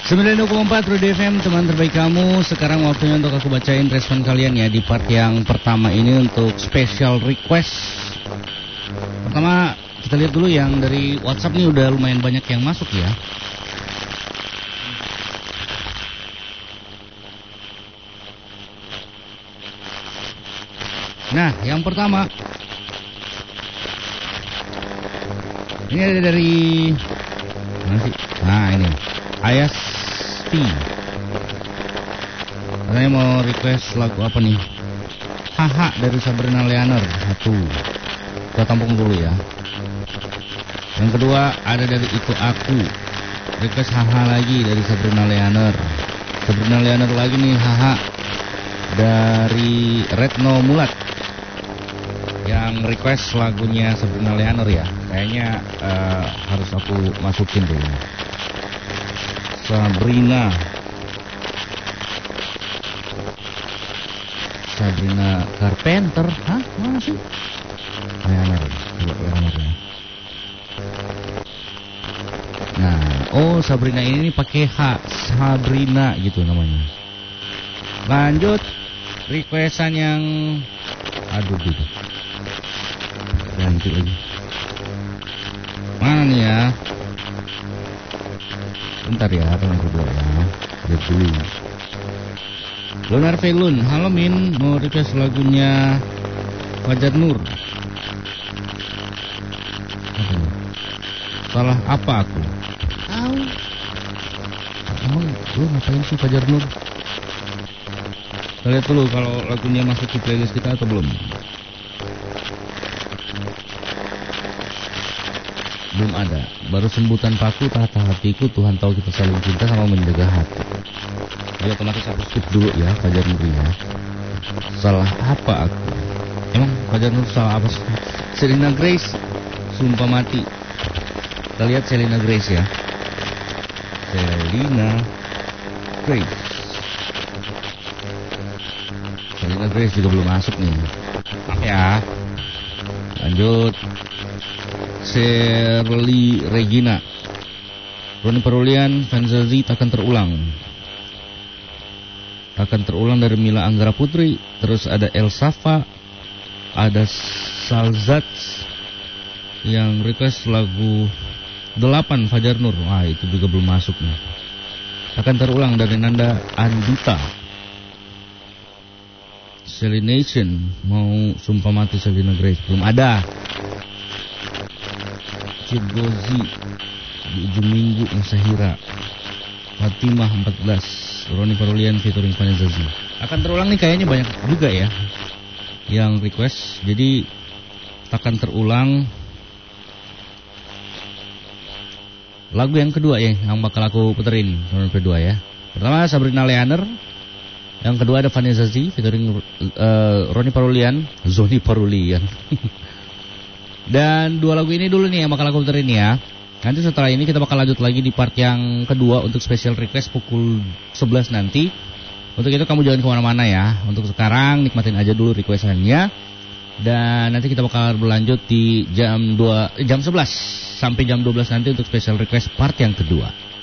92,4 Rudy FM, teman terbaik kamu. Sekarang waktunya untuk aku bacain respon kalian ya di part yang pertama ini untuk special request. Pertama kita lihat dulu yang dari WhatsApp nih, udah lumayan banyak yang masuk ya. Nah, yang pertama ini ada dari mana sih? Nah, ini Ayasti. Katanya mau request lagu apa nih? Haha dari Sabrina Leaner. Satu. Kita tampung dulu ya. Yang kedua ada dari Itu Aku. Request haha lagi dari Sabrina Leaner. Sabrina Leaner lagi nih, haha dari Retno Mulat. Yang request lagunya Sabrina Leaner ya. Kayaknya harus aku masukin dulu. Sabrina Carpenter. Hah? Mana sih? Leaner. Nah, oh Sabrina ini pakai H. Sabrina gitu namanya. Lanjut requestan yang gitu. Ganti lagi. Mana nih ya? Bentar ya, yang kedua ya. Lihat dulu. Lunar Velun, halo Min, mau request lagunya Fajar Nur. Salah apa aku? Tahu. Emang lu ngapain sih Fajar Nur? Kita lihat dulu kalau lagunya masuk di playlist kita atau belum. Belum ada. Baru sembutan paku tata hatiku, Tuhan tahu kita saling cinta sama menjaga hati. Jadi otomatis aku skip dulu ya Fajar Nur ya. Salah apa aku? Emang Fajar Nur salah apa sih? Selena Grace, Sumpah Mati. Kita lihat Selena Grace ya. Selena Grace juga belum masuk nih. Maaf ya. Lanjut. Shirley Regina, Roni Perulian, Fanzazi takkan terulang dari Mila Anggara Putri. Terus ada El Safa, ada Salzat yang request lagu 8 Fajar Nur. Wah, itu juga belum masuk nih. Akan terulang dari Nanda Andita. Selination mau Sumpah Mati Selena Grace belum ada. Cirgozi di ujung minggu Masahira. Fatimah 14 Roni Perulian featuring Fanzazi. Akan terulang nih kayaknya banyak juga ya yang request. Jadi akan terulang lagu yang kedua ya, yang bakal aku puterin yang kedua ya. Pertama Sabrina Leaner, yang kedua ada Fanzazi featuring Roni Perulian, Zoni Perulian. Dan dua lagu ini dulu nih yang bakal aku puterin ya. Nanti setelah ini kita bakal lanjut lagi di part yang kedua untuk special request pukul 11 nanti. Untuk itu kamu jangan kemana-mana ya. Untuk sekarang nikmatin aja dulu requestannya. Dan nanti kita bakal berlanjut di jam 11 sampai jam 12 nanti untuk special request part yang kedua.